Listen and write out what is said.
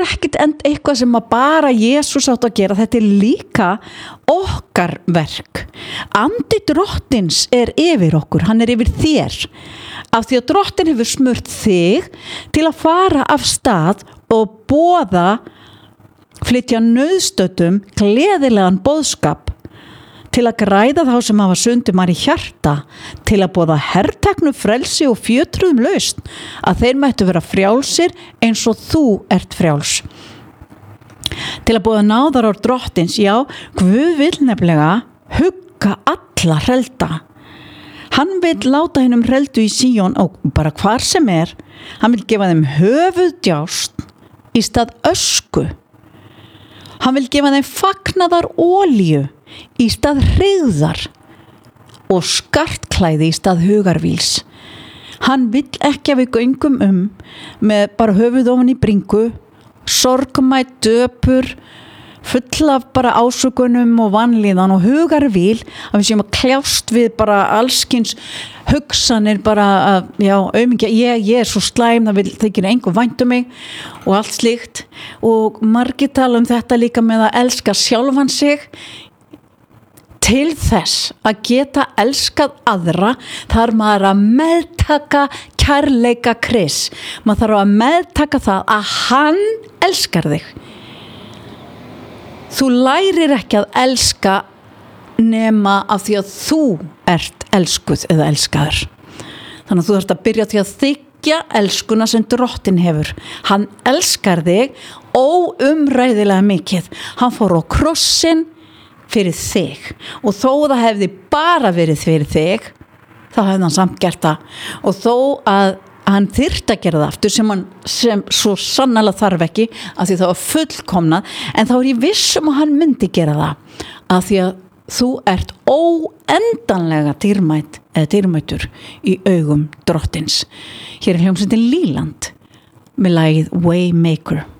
ekkit eitthvað sem að bara Jesús átt að gera, þetta líka okkar verk. Andi Drottins yfir okkur, hann yfir þér, af því að Drottin hefur smurt þig til að fara af stað og boða, flytja nauðstöddum gleðilegan boðskap, til að græða þá sem hafa sundumar í hjarta, til að boða herteknu frelsi og fjötruðum lausn, að þeir mættu vera frjálsir eins og þú ert frjáls. Til að boða náðar á Drottins, já, Guð vill nefnilega hugga alla hrelda. Hann vill láta hinum hreldu í Síón og bara hvar sem hann vill gefa þeim höfuðdjást í stað ösku. Hann vill gefa þeim fagnaðar olíu í stað hryggðar og skartklæði í stað hugarvíls. Hann vill ekki að við göngum með bara höfuð ofan í bringu, sorgmætt, döpur, full af bara ásökunum og vanlíðan og hugarvíl, að við séum að kljást við bara allskins hugsanir, bara aumingja, ég svo slæm, það þykir engum vænt mig og allt slíkt. Og margir tala þetta líka með að elska sjálfan sig. Til þess að geta elskað aðra þarf maður að meðtaka kærleika Krists. Maður þarf að meðtaka það að hann elskar þig. Þú lærir ekki að elska nema af því að þú ert elskuð eða elskaður. Þannig að þú þarft að byrja því að þykja elskuna sem Drottinn hefur. Hann elskar þig óumræðilega mikið. Hann fór á krossinn fyrir þig, og þó það hefði bara verið fyrir þig, þá hefði hann samt gert það, og þó að hann þyrfti að gera það aftur sem svo sannarlega þarf ekki, af því það var fullkomnað, en þá ég vissum að hann myndi gera það, af því að þú ert óendanlega dýrmætur í augum Drottins. Hér hljómsveitin Leland með lagið Waymaker.